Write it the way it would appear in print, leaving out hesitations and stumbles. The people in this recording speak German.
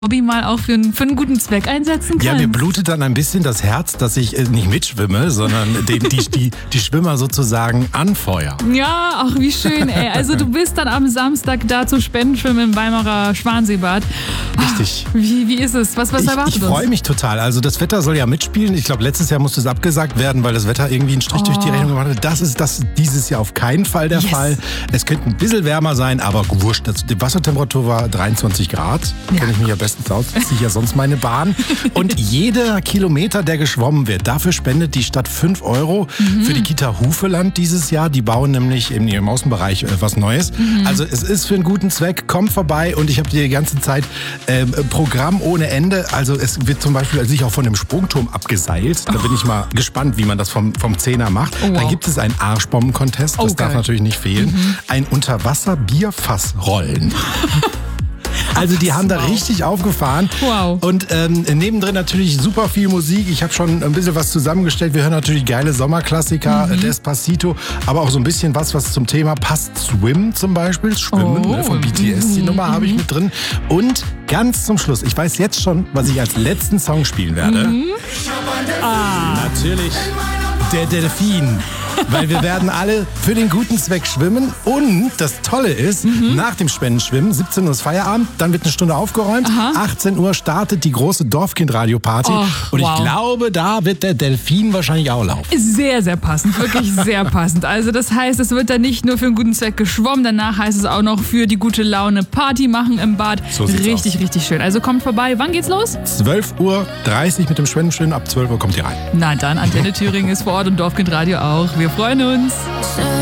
Hobby mal auch für einen guten Zweck einsetzen kannst. Ja, mir blutet dann ein bisschen das Herz, dass ich nicht mitschwimme, sondern die Schwimmer sozusagen anfeuern. Ja, ach wie schön, ey. Also du bist dann am Samstag da zu Spendenschwimmen im Weimarer Schwanseebad. Richtig. Wie ist es? Was erwartet Ich uns? freue mich total. Also das Wetter soll ja mitspielen. Ich glaube, letztes Jahr musste es abgesagt werden, weil das Wetter irgendwie einen Strich durch die Rechnung gemacht hat. Das ist dieses Jahr auf keinen Fall der Fall. Es könnte ein bisschen wärmer sein, aber wurscht. Die Wassertemperatur war 23 Grad. Kenne ich mich ja bestens aus. Ziehe ich ja sonst meine Bahn. Und jeder Kilometer, der geschwommen wird, dafür spendet die Stadt 5 € für die Kita Hufeland dieses Jahr. Die bauen nämlich in ihrem Außenbereich was Neues. Also es ist für einen guten Zweck. Kommt vorbei und ich habe die ganze Zeit Programm ohne Ende. Also es wird zum Beispiel sich auch von dem Sprungturm abgeseilt. Da bin ich mal gespannt, wie man das vom Zehner macht. Oh, wow. Dann gibt es einen Arschbomben-Contest. Das darf natürlich nicht fehlen. Ein Unterwasser-Bierfassrollen. Also die haben da richtig aufgefahren. Wow. Und nebendrin natürlich super viel Musik. Ich habe schon ein bisschen was zusammengestellt. Wir hören natürlich geile Sommerklassiker, Despacito, aber auch so ein bisschen was zum Thema passt. Swim zum Beispiel, Schwimmen von BTS, die Nummer habe ich mit drin. Und ganz zum Schluss, ich weiß jetzt schon, was ich als letzten Song spielen werde. Natürlich der Delfin. Weil wir werden alle für den guten Zweck schwimmen. Und das Tolle ist, nach dem Spendenschwimmen, 17 Uhr ist Feierabend, dann wird eine Stunde aufgeräumt. 18 Uhr startet die große Dorfkind-Radio-Party. Und ich glaube, da wird der Delfin wahrscheinlich auch laufen. Sehr, sehr passend. Wirklich sehr passend. Also das heißt, es wird dann nicht nur für einen guten Zweck geschwommen, danach heißt es auch noch für die gute Laune Party machen im Bad. So sieht's richtig, aus. richtig schön. Also kommt vorbei. Wann geht's los? 12:30 Uhr mit dem Spendenschwimmen. Ab 12 Uhr kommt ihr rein. Na dann, Antenne Thüringen ist vor Ort und Dorfkind Radio auch. Wir freuen uns.